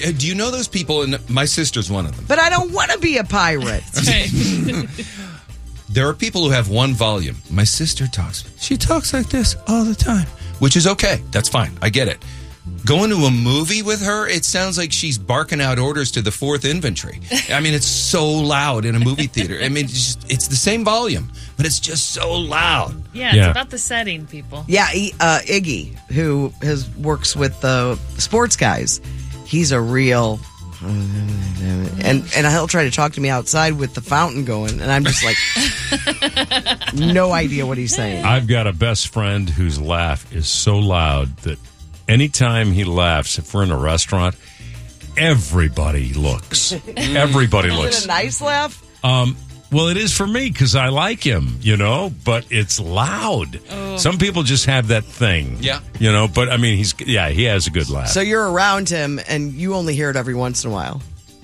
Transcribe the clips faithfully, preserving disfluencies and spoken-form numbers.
do you know those people? And my sister's one of them. But I don't want to be a pirate. There are people who have one volume. My sister talks. She talks like this all the time, which is okay. That's fine. I get it. Going to a movie with her, it sounds like she's barking out orders to the fourth Infantry. I mean, it's so loud in a movie theater. I mean, it's, just, it's the same volume, but it's just so loud. Yeah, it's Yeah. about the setting, people. Yeah, he, uh, Iggy, who has works with the sports guys, he's a real... And and he'll try to talk to me outside with the fountain going, and I'm just like, no idea what he's saying. I've got a best friend whose laugh is so loud that anytime he laughs, if we're in a restaurant, everybody looks. Everybody Is looks. it a nice laugh? Um, well, it is for me because I like him, you know, but it's loud. Oh. Some people just have that thing. Yeah. You know, but I mean, he's, yeah, he has a good laugh. So you're around him, and you only hear it every once in a while.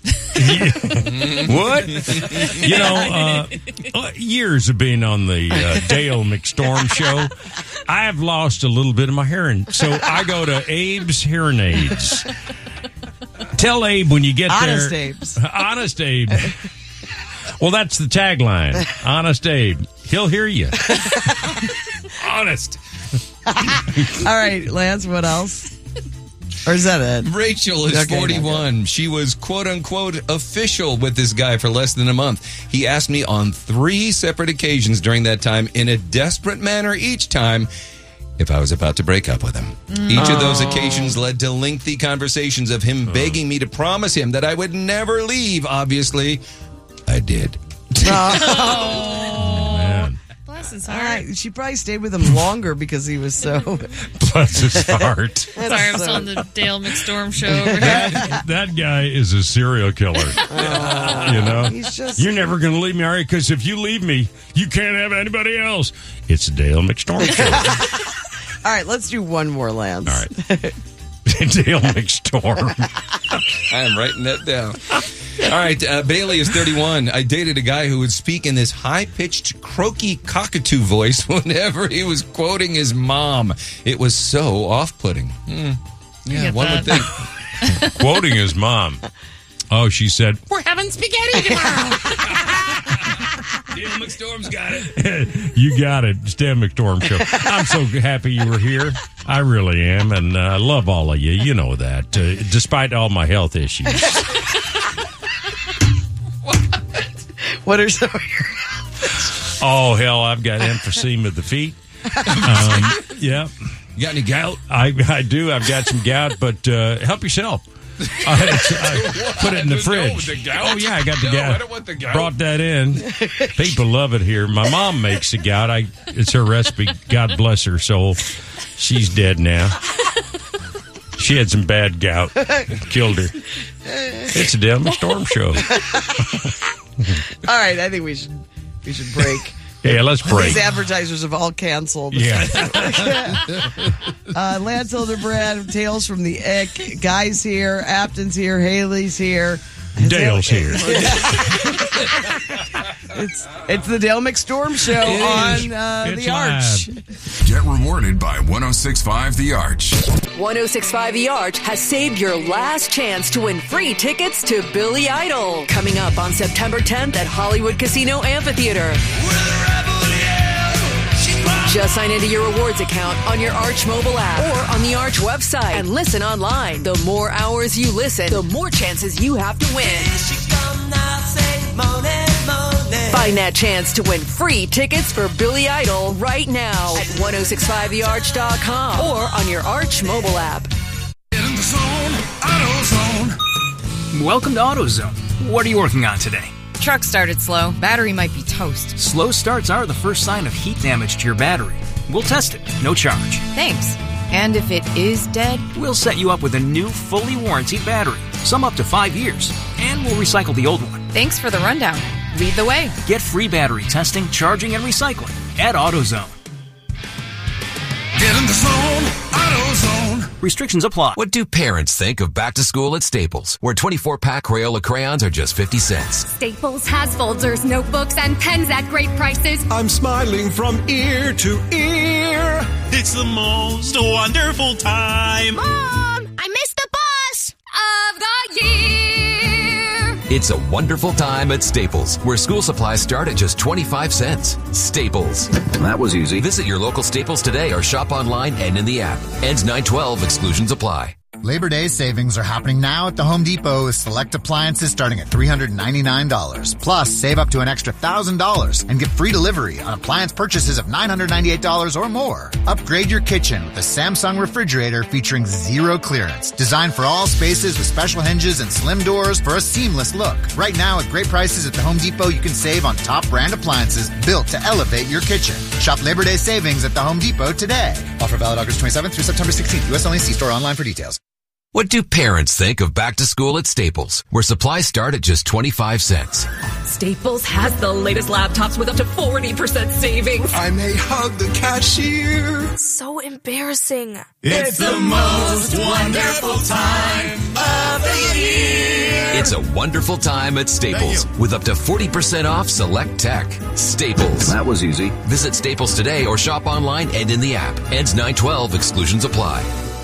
What? You know, uh, years of being on the uh, Dale McStorm show, I have lost a little bit of my hearing. So I go to Abe's Hearing Aids. Tell Abe when you get Honest there. Abe's. Honest Abe. Well, that's the tagline. Honest Abe. He'll hear you. Honest. All right, Lance, what else? Or is that it? Rachel is Okay, forty-one. She was quote-unquote official with this guy for less than a month. He asked me on three separate occasions during that time in a desperate manner each time if I was about to break up with him. Each of those occasions led to lengthy conversations of him begging me to promise him that I would never leave. Obviously, I did. Man. Bless his All heart. right, she probably stayed with him longer because he was so... Bless his heart. Sorry, I'm still on the Dale McStorm show over here. That, that guy is a serial killer. You know? He's just... You're never going to leave me, Ari, because if you leave me, you can't have anybody else. It's Dale McStorm show. All right, let's do one more, Lance. All right. Dale McStorm. I am writing that down. All right, uh, Bailey is thirty-one. I dated a guy who would speak in this high-pitched, croaky cockatoo voice whenever he was quoting his mom. It was so off-putting. Mm. Yeah, get one that. would think. Quoting his mom. Oh, she said, We're having spaghetti tomorrow. Dale McStorm's got it. you got it. It's Dan McStorm show. I'm so happy you were here. I really am, and I uh, love all of you. You know that, uh, despite all my health issues. What are some of your... Oh, hell, I've got emphysema of the feet. Um, yeah. You got any gout? I, I do. I've got some gout, but uh, help yourself. I, I put it in the Just go with fridge. the gout? Oh, yeah, I got the No, gout. I don't want the gout. Brought that in. People love it here. My mom makes the gout. I, it's her recipe. God bless her soul. She's dead now. She had some bad gout. Killed her. It's a Dale McStorm show. All right, I think we should we should break. Yeah, let's break. These advertisers have all canceled. Yeah. uh, Lance Hildebrand, Tales from the Ick. Guy's here. Apton's here. Haley's here. Dale's here. It's it's the Dale McStorm show It is. on uh, It's The Arch. live. Get rewarded by ten sixty-five The Arch. ten sixty-five The Arch has saved your last chance to win free tickets to Billy Idol. Coming up on September tenth at Hollywood Casino Amphitheater. Just sign into your rewards account on your Arch mobile app or on the Arch website and listen online. The more hours you listen, the more chances you have to win. Find that chance to win free tickets for Billy Idol right now at ten sixty-five the arch dot com or on your Arch mobile app. Get in the zone, AutoZone. Welcome to AutoZone. What are you working on today? Truck started slow. Battery might be toast. Slow starts are the first sign of heat damage to your battery. We'll test it, no charge. Thanks. And if it is dead? We'll set you up with a new, fully warranted battery, some up to five years, and we'll recycle the old one. Thanks for the rundown. Lead the way. Get free battery testing, charging, and recycling at AutoZone. Get in the zone, AutoZone. Restrictions apply. What do parents think of back to school at Staples, where twenty-four pack Crayola crayons are just fifty cents? Staples has folders, notebooks, and pens at great prices. I'm smiling from ear to ear. It's the most wonderful time. Mom, I missed the bus of the It's a wonderful time at Staples, where school supplies start at just twenty-five cents. Staples. That was easy. Visit your local Staples today or shop online and in the app. Ends nine twelve. Exclusions apply. Labor Day savings are happening now at the Home Depot with select appliances starting at three hundred ninety-nine dollars. Plus, save up to an extra one thousand dollars and get free delivery on appliance purchases of nine hundred ninety-eight dollars or more. Upgrade your kitchen with a Samsung refrigerator featuring zero clearance. Designed for all spaces with special hinges and slim doors for a seamless look. Right now, at great prices at the Home Depot, you can save on top brand appliances built to elevate your kitchen. Shop Labor Day savings at the Home Depot today. Offer valid August twenty-seventh through September sixteenth. U S only. See store online for details. What do parents think of back to school at Staples, where supplies start at just twenty-five cents? Staples has the latest laptops with up to forty percent savings. I may hug the cashier. So embarrassing. It's the most wonderful time of the year. It's a wonderful time at Staples, with up to forty percent off select tech. Staples. That was easy. Visit Staples today or shop online and in the app. Ends nine twelve. Exclusions apply.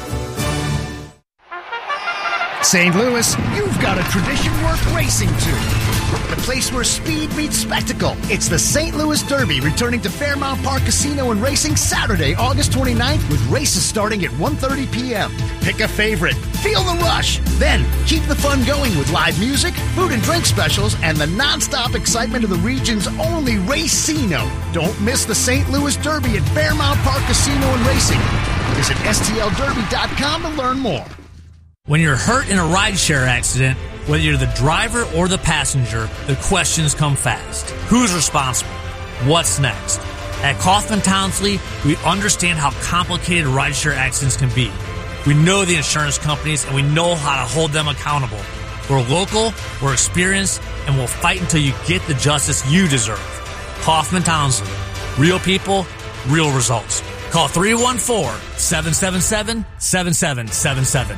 Saint Louis, you've got a tradition worth racing to. The place where speed meets spectacle. It's the Saint Louis Derby, returning to Fairmount Park Casino and Racing Saturday, August twenty-ninth, with races starting at one thirty p.m. Pick a favorite. Feel the rush. Then, keep the fun going with live music, food and drink specials, and the nonstop excitement of the region's only Racino. Don't miss the Saint Louis Derby at Fairmount Park Casino and Racing. Visit S T L derby dot com to learn more. When you're hurt in a rideshare accident, whether you're the driver or the passenger, the questions come fast. Who's responsible? What's next? At Kaufman Townsley, we understand how complicated rideshare accidents can be. We know the insurance companies, and we know how to hold them accountable. We're local, we're experienced, and we'll fight until you get the justice you deserve. Kaufman Townsley. Real people, real results. Call three one four, seven seven seven, seven seven seven seven.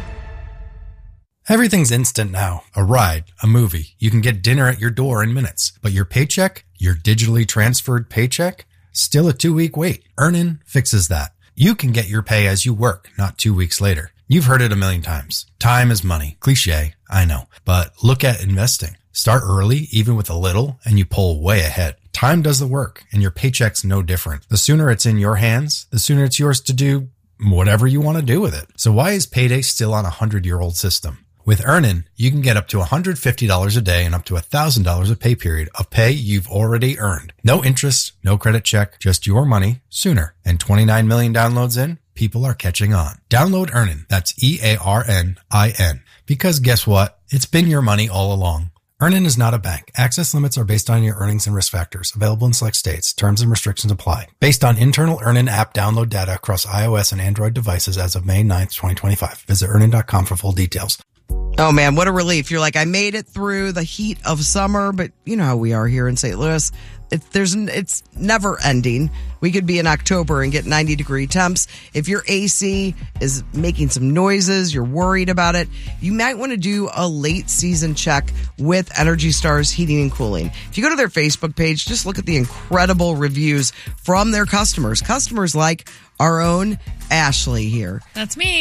Everything's instant now. A ride, a movie. You can get dinner at your door in minutes. But your paycheck, your digitally transferred paycheck, still a two-week wait. Earnin fixes that. You can get your pay as you work, not two weeks later. You've heard it a million times. Time is money. Cliche, I know. But look at investing. Start early, even with a little, and you pull way ahead. Time does the work, and your paycheck's no different. The sooner it's in your hands, the sooner it's yours to do whatever you want to do with it. So why is payday still on a hundred-year-old system? With Earnin, you can get up to one hundred fifty dollars a day and up to one thousand dollars a pay period of pay you've already earned. No interest, no credit check, just your money sooner. And twenty-nine million downloads in, people are catching on. Download Earnin. That's E A R N I N. Because guess what? It's been your money all along. Earnin is not a bank. Access limits are based on your earnings and risk factors. Available in select states. Terms and restrictions apply. Based on internal Earnin app download data across iOS and Android devices as of May ninth, twenty twenty-five. Visit earnin dot com for full details. Oh, man, what a relief. You're like, I made it through the heat of summer, but you know how we are here in Saint Louis. It, there's, it's never ending. We could be in October and get ninety degree temps. If your A C is making some noises, you're worried about it, you might want to do a late season check with Energy Stars Heating and Cooling. If you go to their Facebook page, just look at the incredible reviews from their customers. Customers like our own Ashley here. That's me.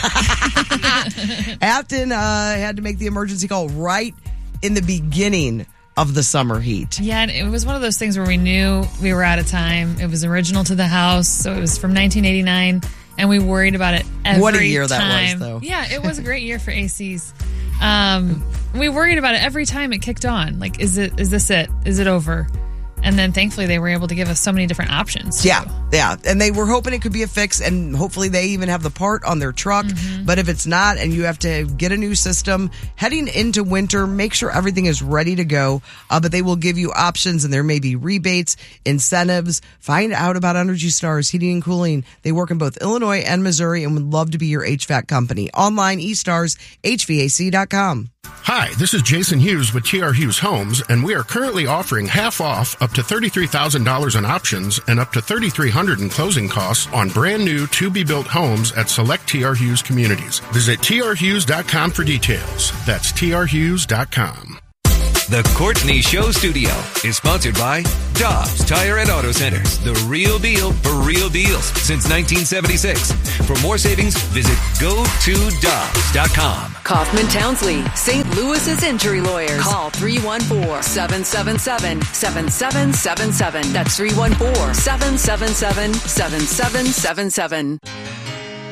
Afton uh, had to make the emergency call right in the beginning of the summer heat. Yeah, and it was one of those things where we knew we were out of time. It was original to the house, so it was from nineteen eighty-nine, and we worried about it every time. What a year that was, though. Yeah, it was a great year for A Cs. Um, we worried about it every time it kicked on. Like, is it? Is this it? Is it over? And then thankfully they were able to give us so many different options. Too. Yeah, yeah. And they were hoping it could be a fix, and hopefully they even have the part on their truck. Mm-hmm. But if it's not and you have to get a new system, heading into winter, make sure everything is ready to go. Uh, but they will give you options, and there may be rebates, incentives. Find out about Energy Stars Heating and Cooling. They work in both Illinois and Missouri and would love to be your H V A C company. Online, e stars h v a c dot com. Hi, this is Jason Hughes with T R Hughes Homes, and we are currently offering half off up to thirty-three thousand dollars in options and up to three thousand three hundred dollars in closing costs on brand new to-be-built homes at select T R Hughes communities. Visit T R Hughes dot com for details. That's T R Hughes dot com. The Courtney Show Studio is sponsored by Dobbs Tire and Auto Centers, the real deal for real deals since nineteen seventy-six. For more savings, visit go to dobbs dot com. Kaufman Townsley, Saint Louis's injury lawyers. Call three one four, seven seven seven, seven seven seven seven. That's three one four, seven seven seven, seven seven seven seven.